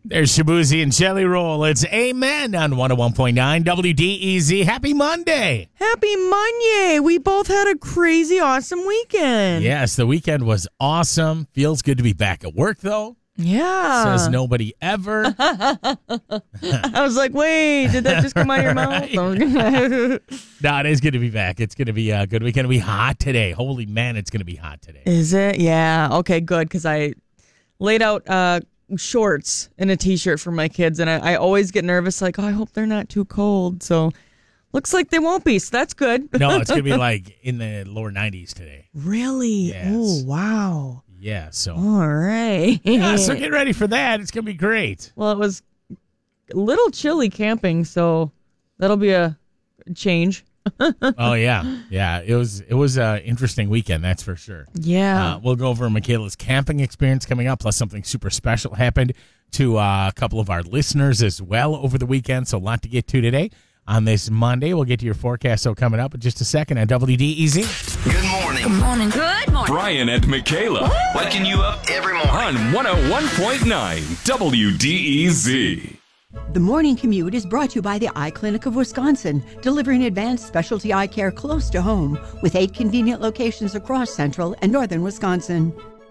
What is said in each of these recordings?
There's Shabuzi and Jelly Roll. It's Amen on 101.9 WDEZ. Happy Monday. Happy Monday. We both had a crazy, awesome weekend. Yes, the weekend was awesome. Feels good to be back at work, though. Yeah. Says nobody ever. I was like, wait, did that just come out of your mouth? No, it is good to be back. It's going to be a good weekend. It'll be hot today. Holy man, it's going to be hot today. Is it? Yeah. Okay, good, because I laid out shorts and a T-shirt for my kids, and I always get nervous, like, oh, I hope they're not too cold. So looks like they won't be, so that's good. No, it's going to be like in the lower 90s today. Really? Yes. Oh, wow. Yeah, so. All right. Yeah, so get ready for that. It's going to be great. Well, it was a little chilly camping, so that'll be a change. Oh, yeah. Yeah, it was an interesting weekend, that's for sure. Yeah. We'll go over Michaela's camping experience coming up, plus something super special happened to a couple of our listeners as well over the weekend, so a lot to get to today. On this Monday, we'll get to your forecast, so coming up in just a second on WDEZ. Good morning. Good morning. Good morning. Brian and Michaela Waking you up every morning. on 101.9 WDEZ. The morning commute is brought to you by the Eye Clinic of Wisconsin, delivering advanced specialty eye care close to home with 8 convenient locations across central and northern Wisconsin.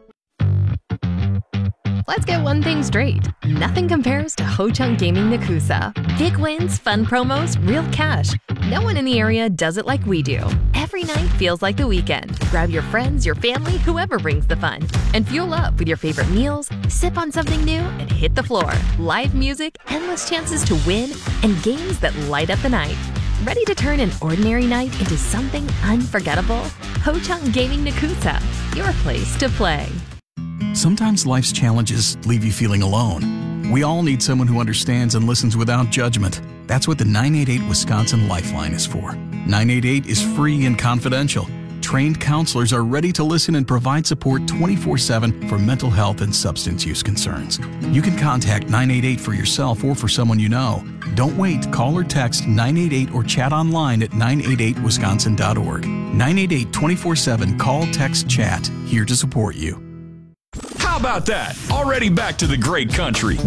Let's get one thing straight. Nothing compares to Ho Chunk Gaming Nakusa. Big wins, fun promos, real cash. No one in the area does it like we do. Every night feels like the weekend. Grab your friends, your family, whoever brings the fun. And fuel up with your favorite meals, sip on something new, and hit the floor. Live music, endless chances to win, and games that light up the night. Ready to turn an ordinary night into something unforgettable? Ho Chunk Gaming Nakusa, your place to play. Sometimes life's challenges leave you feeling alone. We all need someone who understands and listens without judgment. That's what the 988 Wisconsin Lifeline is for. 988 is free and confidential. Trained counselors are ready to listen and provide support 24/7 for mental health and substance use concerns. You can contact 988 for yourself or for someone you know. Don't wait. Call or text 988 or chat online at 988wisconsin.org. 988 24/7 call, text, chat. Here to support you. How about that? Already back to the great country.